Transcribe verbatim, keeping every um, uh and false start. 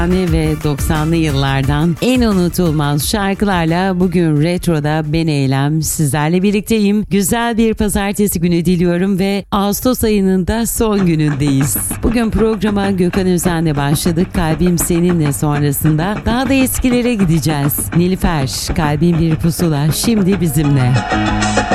Ve doksanlı yıllardan en unutulmaz şarkılarla bugün Retro'da ben Eylem sizlerle birlikteyim. Güzel bir pazartesi günü diliyorum ve Ağustos ayının da son günündeyiz. Bugün programa Gökhan Özen'le başladık. Kalbim Seninle sonrasında daha da eskilere gideceğiz. Nilüfer, Kalbin Bir Pusula şimdi bizimle.